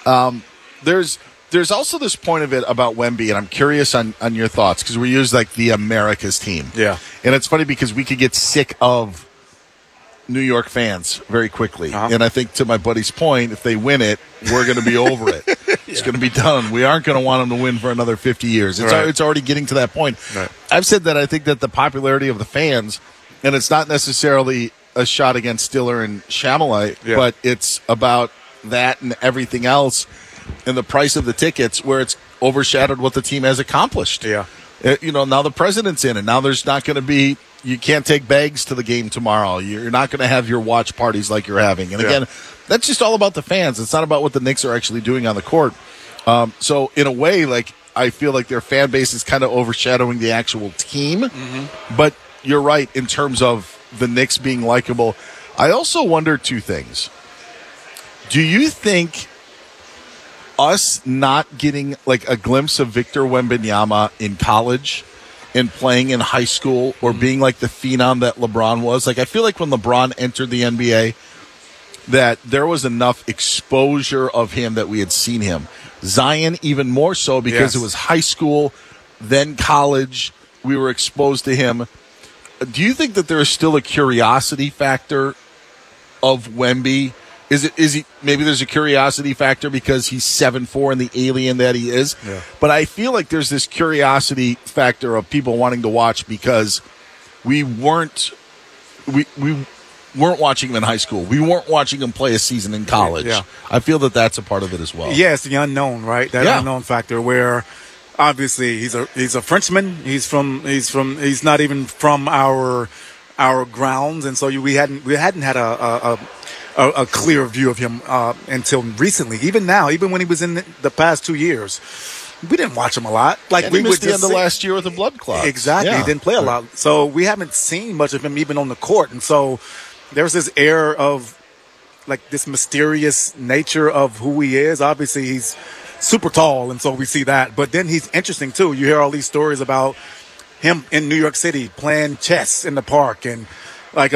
there's also this point of it about Wemby, and I'm curious on your thoughts, because we use like the America's team, and it's funny because we could get sick of New York fans very quickly. And I think, to my buddy's point, if they win it, we're going to be over it. It's going to be done. We aren't going to want them to win for another 50 years. It's already getting to that point. Right. I've said that I think that the popularity of the fans, and it's not necessarily a shot against Stiller and Shamalite, but it's about that and everything else and the price of the tickets, where it's overshadowed what the team has accomplished. Yeah. Now the president's in, and now there's not going to be, you can't take bags to the game tomorrow. You're not going to have your watch parties like you're having. And again, that's just all about the fans. It's not about what the Knicks are actually doing on the court. So in a way, like, I feel like their fan base is kind of overshadowing the actual team. Mm-hmm. But you're right in terms of the Knicks being likable. I also wonder two things. Do you think us not getting like a glimpse of Victor Wembanyama in college and playing in high school, or being like the phenom that LeBron was? Like, I feel like when LeBron entered the NBA, that there was enough exposure of him that we had seen him. Zion even more so, because it was high school, then college. We were exposed to him. Do you think that there is still a curiosity factor of Wemby? Is he maybe there's a curiosity factor because he's 7'4" and the alien that he is? Yeah. But I feel like there's this curiosity factor of people wanting to watch because we weren't watching him in high school. We weren't watching him play a season in college. Yeah. I feel that that's a part of it as well. Yeah, it's the unknown, right? That unknown factor where obviously he's a Frenchman. He's not even from our grounds, and so we hadn't had a clear view of him until recently. Even now, even when he was in the past 2 years, we didn't watch him a lot. Like, we missed the end of last year with a blood clot. Exactly, he didn't play a lot, so we haven't seen much of him even on the court. And so there's this air of like this mysterious nature of who he is. Obviously, he's super tall, and so we see that. But then he's interesting too. You hear all these stories about him in New York City playing chess in the park, and like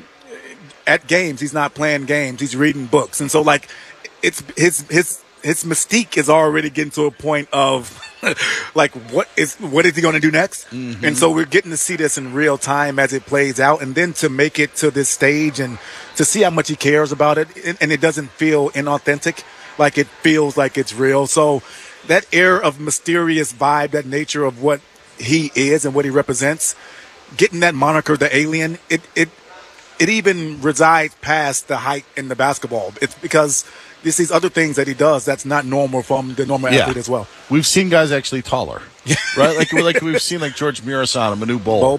at games, he's not playing games, he's reading books. And so like it's his mystique is already getting to a point of like, what is he going to do next? Mm-hmm. And so we're getting to see this in real time as it plays out, and then to make it to this stage and to see how much he cares about it, and it doesn't feel inauthentic, like it feels like it's real. So that air of mysterious vibe, that nature of what he is and what he represents, getting that moniker, the alien, it even resides past the height in the basketball. It's because there's these other things that he does that's not normal from the normal athlete as well. We've seen guys actually taller, right? Like we've seen like George Murison and Manu Bol.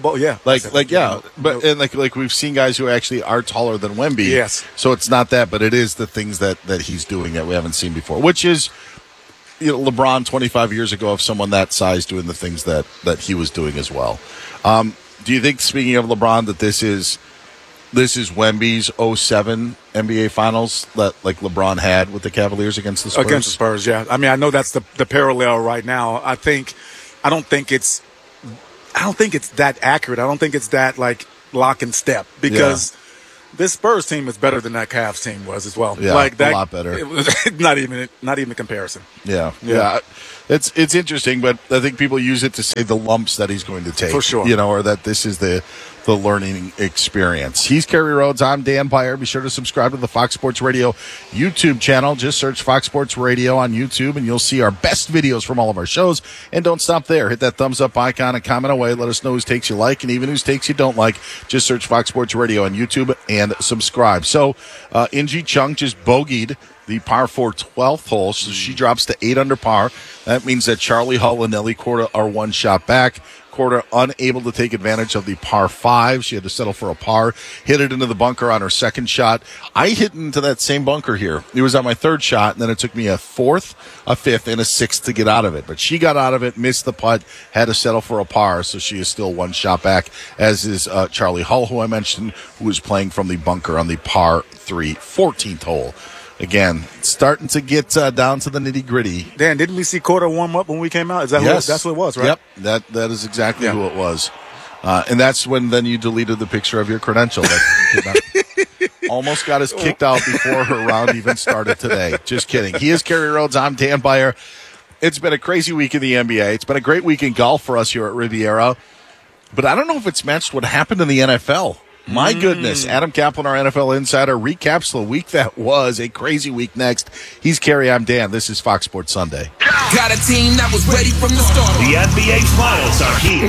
But we've seen guys who actually are taller than Wemby. Yes. So it's not that, but it is the things that he's doing that we haven't seen before, which is, LeBron 25 years ago, of someone that size doing the things that he was doing as well. Do you think, speaking of LeBron, that this is this is Wemby's 07 NBA Finals that like LeBron had with the Cavaliers against the Spurs? Against the Spurs, yeah. I mean, I know that's the parallel right now. I don't think it's that accurate. I don't think it's that like lock and step because this Spurs team is better than that Cavs team was as well. Yeah, like that, a lot better. It was not even a comparison. Yeah. It's interesting, but I think people use it to say the lumps that he's going to take. For sure. Or that this is the learning experience. He's Kerry Rhodes. I'm Dan Byer. Be sure to subscribe to the Fox Sports Radio YouTube channel. Just search Fox Sports Radio on YouTube, and you'll see our best videos from all of our shows. And don't stop there. Hit that thumbs up icon and comment away. Let us know whose takes you like and even whose takes you don't like. Just search Fox Sports Radio on YouTube and subscribe. So, Inji Chung just bogeyed the par 4 12th hole, so she drops to 8 under par. That means that Charlie Hull and Nelly Korda are one shot back. Korda unable to take advantage of the par 5. She had to settle for a par, hit it into the bunker on her second shot. I hit into that same bunker here. It was on my third shot, and then it took me a fourth, a fifth, and a sixth to get out of it. But she got out of it, missed the putt, had to settle for a par, so she is still one shot back, as is Charlie Hull, who I mentioned, who is playing from the bunker on the par 3 14th hole. Again, starting to get down to the nitty-gritty. Dan, didn't we see Korda warm up when we came out? Is that that's what it was, right? Yep, that is exactly who it was. And that's when then you deleted the picture of your credential. Almost got us kicked out before her round even started today. Just kidding. He is Kerry Rhodes. I'm Dan Byer. It's been a crazy week in the NBA. It's been a great week in golf for us here at Riviera. But I don't know if it's matched what happened in the NFL. My goodness, Adam Kaplan, our NFL insider, recaps the week that was. A crazy week next. He's Kerry, I'm Dan. This is Fox Sports Sunday. Got a team that was ready from the start. The NBA Finals are here.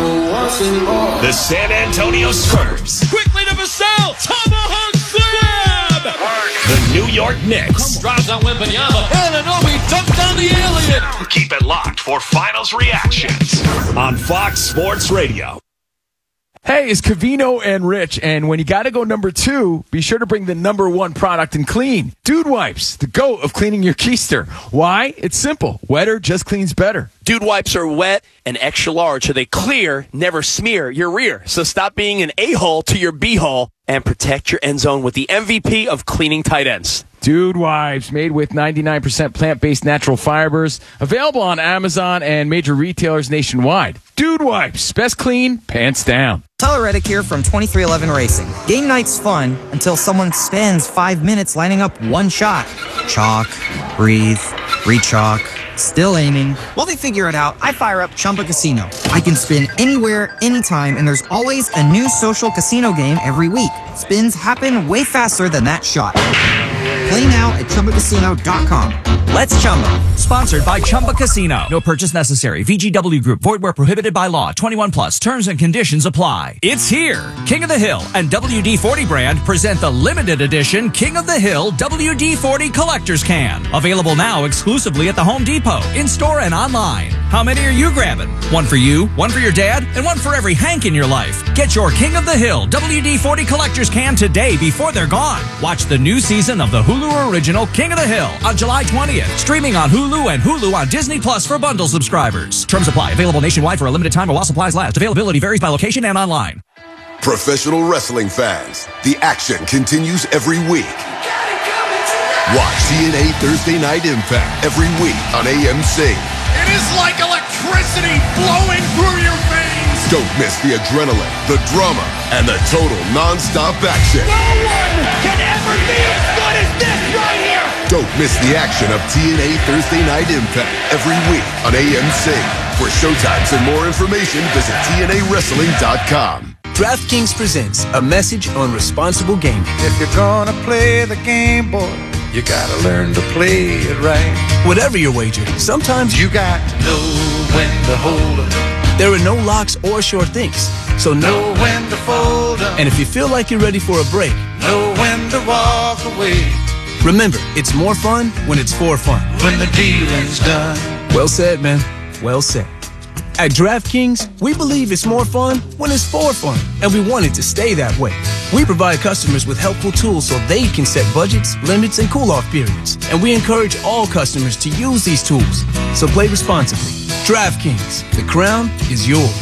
The San Antonio Spurs. Quickly to Vassell. Tomahawk slam. The New York Knicks. Drives on Wembanyama. Anunoby dunked on the alien. Keep it locked for Finals reactions on Fox Sports Radio. Hey, it's Covino and Rich, and when you got to go number 2, be sure to bring the number 1 product in clean. Dude Wipes, the GOAT of cleaning your keister. Why? It's simple. Wetter just cleans better. Dude Wipes are wet and extra large, so they clear, never smear your rear. So stop being an a-hole to your b-hole and protect your end zone with the MVP of cleaning tight ends. Dude Wipes, made with 99% plant-based natural fibers. Available on Amazon and major retailers nationwide. Dude Wipes, best clean, pants down. Tyler Reddick here from 2311 Racing. Game night's fun until someone spends 5 minutes lining up one shot. Chalk, breathe, re-chalk, still aiming. While they figure it out, I fire up Chumba Casino. I can spin anywhere, anytime, and there's always a new social casino game every week. Spins happen way faster than that shot. Play now at ChumbaCasino.com. Let's Chumba. Sponsored by Chumba Casino. No purchase necessary. VGW Group. Void where prohibited by law. 21 plus. Terms and conditions apply. It's here. King of the Hill and WD-40 brand present the limited edition King of the Hill WD-40 Collector's Can. Available now exclusively at the Home Depot. In-store and online. How many are you grabbing? One for you, one for your dad, and one for every Hank in your life. Get your King of the Hill WD-40 Collector's Can today before they're gone. Watch the new season of the Hulu original King of the Hill on July 20th. Streaming on Hulu and Hulu on Disney Plus for bundle subscribers. Terms apply. Available nationwide for a limited time while supplies last. Availability varies by location and online. Professional wrestling fans, the action continues every week. Watch TNA Thursday Night Impact every week on AMC. It is like electricity flowing through your veins. Don't miss the adrenaline, the drama, and the total non-stop action. No one can ever be as good as this right here. Don't miss the action of TNA Thursday Night Impact every week on AMC. For showtimes and more information, visit TNAWrestling.com. DraftKings presents a message on responsible gaming. If you're gonna play the game, boy, you gotta learn to play it right. Whatever your wager, sometimes you got to know when to hold up. There are no locks or sure things, so know when to fold up. And if you feel like you're ready for a break, know when to walk away. Remember, it's more fun when it's for fun. When the dealing's done. Well said, man. Well said. At DraftKings, we believe it's more fun when it's for fun, and we want it to stay that way. We provide customers with helpful tools so they can set budgets, limits, and cool-off periods. And we encourage all customers to use these tools. So play responsibly. DraftKings, the crown is yours.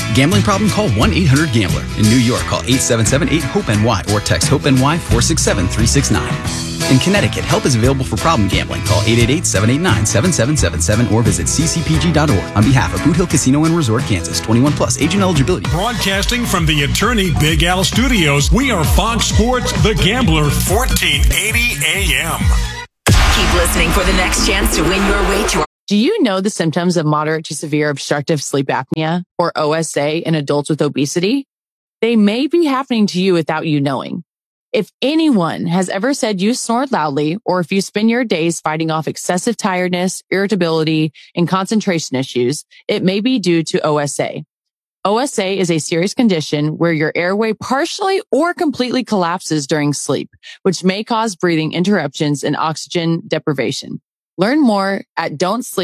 Gambling problem? Call 1-800-GAMBLER. In New York, call 877-8-HOPE-NY or text HOPE-NY 467-369. In Connecticut, help is available for problem gambling. Call 888-789-7777 or visit ccpg.org. On behalf of Boot Hill Casino and Resort, Kansas, 21 plus, age and eligibility. Broadcasting from the Attorney Big Al Studios, we are Fox Sports The Gambler, 1480 AM. Keep listening for the next chance to win your way to... Do you know the symptoms of moderate to severe obstructive sleep apnea, or OSA, in adults with obesity? They may be happening to you without you knowing. If anyone has ever said you snore loudly, or if you spend your days fighting off excessive tiredness, irritability, and concentration issues, it may be due to OSA. OSA is a serious condition where your airway partially or completely collapses during sleep, which may cause breathing interruptions and oxygen deprivation. Learn more at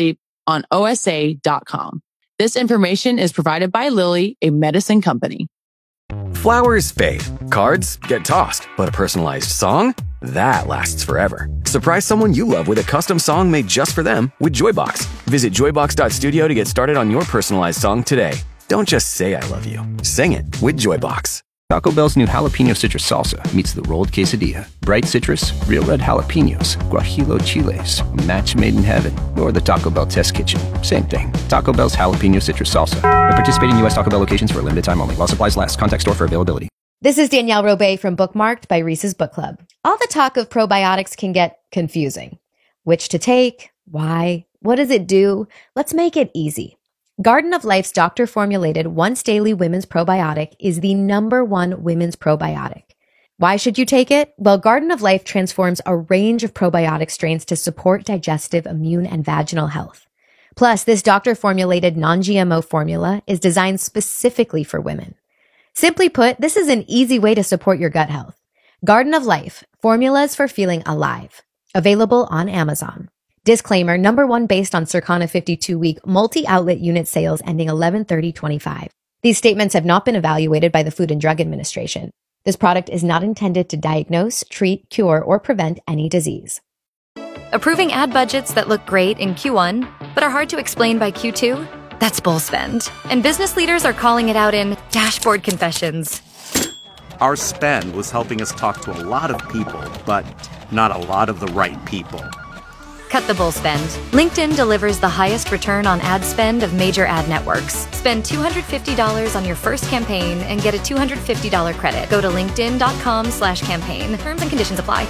don'tsleeponosa.com. This information is provided by Lilly, a medicine company. Flowers fade. Cards get tossed. But a personalized song? That lasts forever. Surprise someone you love with a custom song made just for them with Joybox. Visit joybox.studio to get started on your personalized song today. Don't just say I love you. Sing it with Joybox. Taco Bell's new jalapeno citrus salsa meets the rolled quesadilla. Bright citrus, real red jalapenos, guajillo chiles, a match made in heaven, or the Taco Bell test kitchen. Same thing. Taco Bell's jalapeno citrus salsa. At participating U.S. Taco Bell locations for a limited time only. While supplies last. Contact store for availability. This is Danielle Robay from Bookmarked by Reese's Book Club. All the talk of probiotics can get confusing. Which to take? Why? What does it do? Let's make it easy. Garden of Life's doctor-formulated once-daily women's probiotic is the #1 women's probiotic. Why should you take it? Well, Garden of Life transforms a range of probiotic strains to support digestive, immune, and vaginal health. Plus, this doctor-formulated non-GMO formula is designed specifically for women. Simply put, this is an easy way to support your gut health. Garden of Life, formulas for feeling alive. Available on Amazon. Disclaimer, #1 based on Circana 52-week multi-outlet unit sales ending 11/30/25. These statements have not been evaluated by the Food and Drug Administration. This product is not intended to diagnose, treat, cure, or prevent any disease. Approving ad budgets that look great in Q1, but are hard to explain by Q2? That's bull spend. And business leaders are calling it out in dashboard confessions. Our spend was helping us talk to a lot of people, but not a lot of the right people. Cut the bull spend. LinkedIn delivers the highest return on ad spend of major ad networks. Spend $250 on your first campaign and get a $250 credit. Go to linkedin.com/campaign. Terms and conditions apply.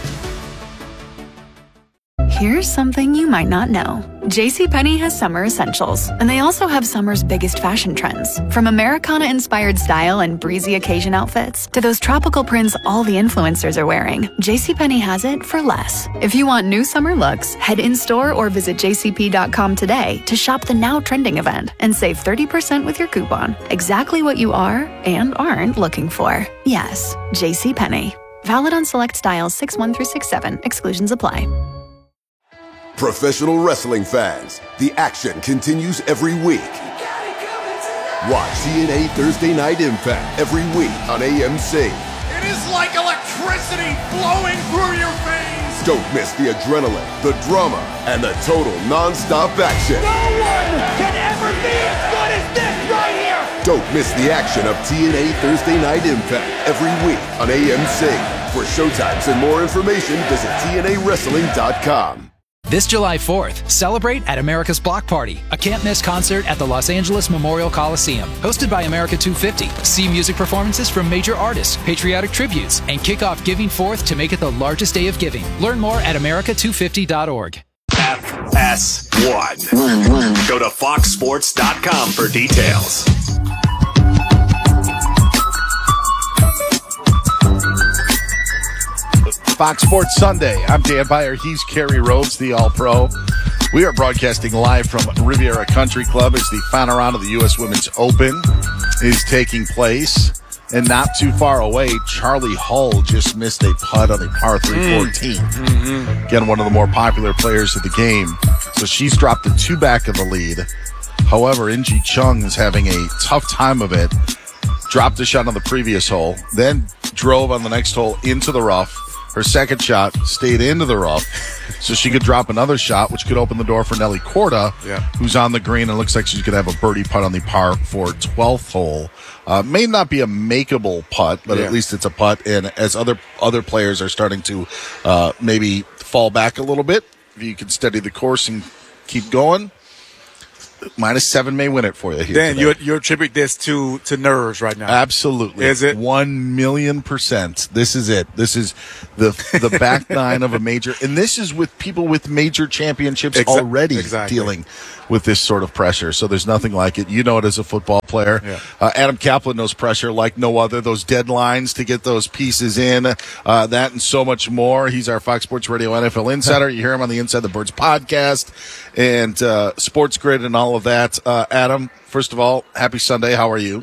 Here's something you might not know. JCPenney has summer essentials, and they also have summer's biggest fashion trends. From Americana-inspired style and breezy occasion outfits to those tropical prints all the influencers are wearing, JCPenney has it for less. If you want new summer looks, head in-store or visit jcp.com today to shop the now trending event and save 30% with your coupon. Exactly what you are and aren't looking for. Yes, JCPenney. Valid on select styles 6/1 through 6/7. Exclusions apply. Professional wrestling fans, the action continues every week. Watch TNA Thursday Night Impact every week on AMC. It is like electricity flowing through your veins. Don't miss the adrenaline, the drama, and the total non-stop action. No one can ever be as good as this right here. Don't miss the action of TNA Thursday Night Impact every week on AMC. For showtimes and more information, visit TNAWrestling.com. This July 4th, celebrate at America's Block Party, a can't-miss concert at the Los Angeles Memorial Coliseum. Hosted by America 250, see music performances from major artists, patriotic tributes, and kick off Giving Forth to make it the largest day of giving. Learn more at america250.org. FS1. Go to foxsports.com for details. Fox Sports Sunday. I'm Dan Beyer. He's Kerry Rhodes, the All-Pro. We are broadcasting live from Riviera Country Club as the final round of the U.S. Women's Open is taking place. And not too far away, Charlie Hull just missed a putt on a par 3 14. Again, one of the more popular players of the game. So she's dropped the 2 back of the lead. However, Inji Chung is having a tough time of it. Dropped a shot on the previous hole, then drove on the next hole into the rough. Her second shot stayed into the rough, so she could drop another shot, which could open the door for Nelly Korda, who's on the green and looks like she's going to have a birdie putt on the par 4 12th hole. May not be a makeable putt, but at least it's a putt. And as other players are starting to maybe fall back a little bit, if you can steady the course and keep going, -7 may win it for you here. Dan, you attribute this to nerves right now. Absolutely. Is it? 1,000,000%. This is it. This is the back nine of a major. And this is with people with major championships already dealing with this sort of pressure. So there's nothing like it. You know it as a football player. Yeah. Adam Kaplan knows pressure like no other. Those deadlines to get those pieces in, that and so much more. He's our Fox Sports Radio NFL insider. You hear him on the Inside the Birds podcast and Sports Grid and all of that. Adam, first of all, happy Sunday. How are you?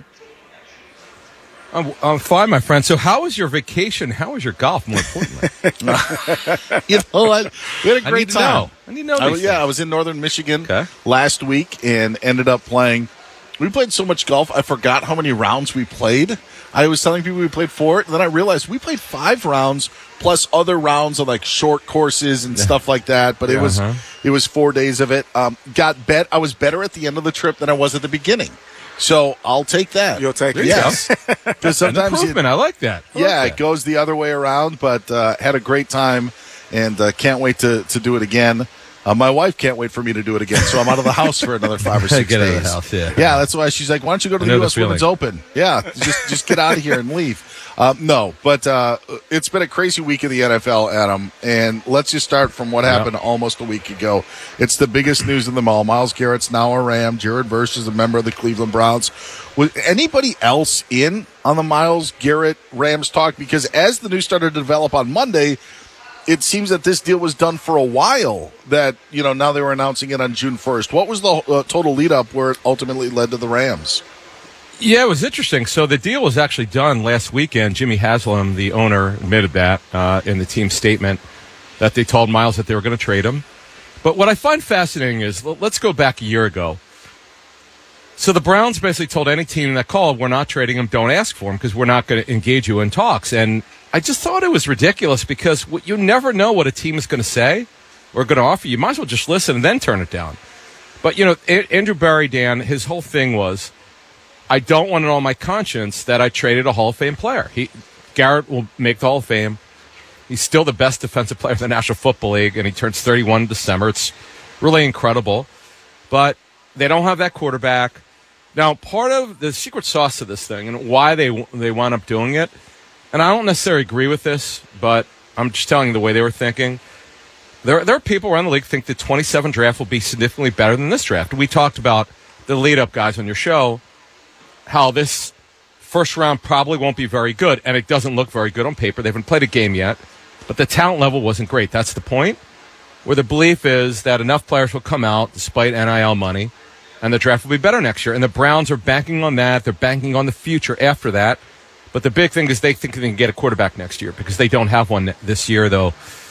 I'm fine, my friend. So how was your vacation? How was your golf, more importantly? You know what? We had a great time. I need to know these things. I was in northern Michigan last week and ended up playing. We played so much golf, I forgot how many rounds we played. I was telling people we played 4, and then I realized we played 5 rounds plus other rounds of like short courses and stuff like that. But it was 4 days of it. I was better at the end of the trip than I was at the beginning. So I'll take that. You'll take it. Yes. Because sometimes I like that. It goes the other way around, but had a great time and can't wait to do it again. My wife can't wait for me to do it again, so I'm out of the house for another 5 or 6 days. Get out of the house, yeah, that's why she's like, why don't you go to the U.S. Women's Open? Yeah, just get out of here and leave. No, but it's been a crazy week in the NFL, Adam, and let's just start from what happened almost a week ago. It's the biggest news in them all. Myles Garrett's now a Ram. Jared Verse is a member of the Cleveland Browns. Was anybody else in on the Myles Garrett Rams talk? Because as the news started to develop on Monday, it seems that this deal was done for a while, that, now they were announcing it on June 1st. What was the total lead-up where it ultimately led to the Rams? Yeah, it was interesting. So the deal was actually done last weekend. Jimmy Haslam, the owner, admitted that in the team statement, that they told Myles that they were going to trade him. But what I find fascinating is, let's go back a year ago. So the Browns basically told any team that called, we're not trading him, don't ask for him, because we're not going to engage you in talks. And I just thought it was ridiculous, because you never know what a team is going to say or going to offer you. You might as well just listen and then turn it down. But, Andrew Berry, Dan, his whole thing was, I don't want it on my conscience that I traded a Hall of Fame player. Garrett will make the Hall of Fame. He's still the best defensive player in the National Football League, and he turns 31 in December. It's really incredible. But they don't have that quarterback. Now, part of the secret sauce of this thing and why they wound up doing it, and I don't necessarily agree with this, but I'm just telling you the way they were thinking. There are people around the league think the 27 draft will be significantly better than this draft. We talked about the lead-up guys on your show, how this first round probably won't be very good, and it doesn't look very good on paper. They haven't played a game yet, but the talent level wasn't great. That's the point, where the belief is that enough players will come out despite NIL money, and the draft will be better next year. And the Browns are banking on that. They're banking on the future after that. But the big thing is they think they can get a quarterback next year, because they don't have one this year, though.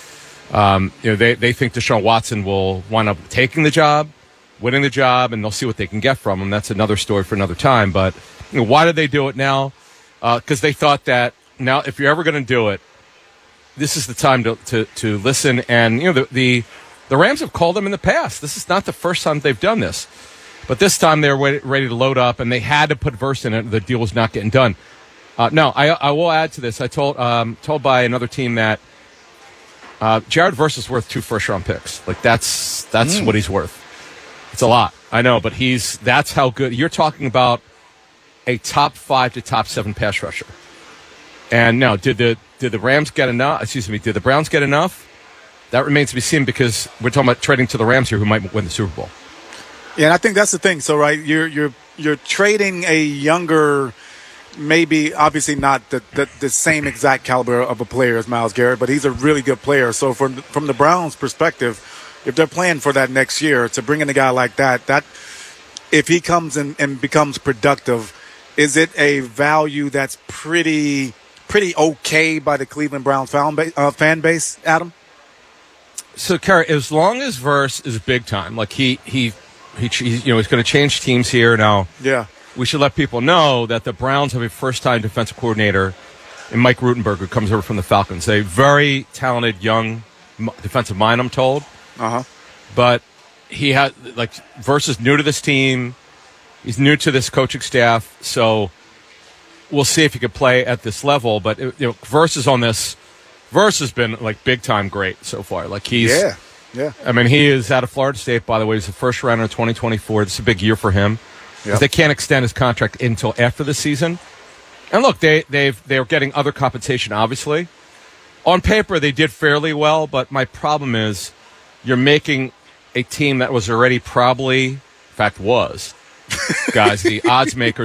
They think Deshaun Watson will wind up taking the job, winning the job, and they'll see what they can get from him. That's another story for another time. But why did they do it now? Because they thought that now, if you're ever going to do it, this is the time to listen. And the Rams have called them in the past. This is not the first time they've done this, but this time they were ready to load up, and they had to put Verse in it. The deal was not getting done. No, I will add to this. I told by another team that Jared Verse is worth 2 first-round picks. Like that's what he's worth. It's a lot, I know, but that's how good. You're talking about a top 5 to top 7 pass rusher. And now, did the Rams get enough? Excuse me, did the Browns get enough? That remains to be seen, because we're talking about trading to the Rams here, who might win the Super Bowl. Yeah, and I think that's the thing. So, right, you're trading a younger, maybe obviously not the same exact caliber of a player as Myles Garrett, but he's a really good player. So from the Browns' perspective, if they're playing for that next year, to bring in a guy like that if he comes in and becomes productive, is it a value that's pretty okay by the Cleveland Browns fan base, Adam? So, Kerry, as long as Verse is big time, like he's going to change teams here now. Yeah. We should let people know that the Browns have a first-time defensive coordinator and Mike Rutenberg, who comes over from the Falcons. A very talented young defensive mind, I'm told. But he had Verse is new to this team. He's new to this coaching staff, so we'll see if he could play at this level. But Verse is on this. Verse has been big time great so far. Yeah. I mean, he is out of Florida State, by the way. He's a first rounder in 2024. This is a big year for him. Because they can't extend his contract until after the season. And look, they're getting other compensation, obviously. On paper, they did fairly well, but my problem is you're making a team that was already probably, in fact was, guys, the odds makers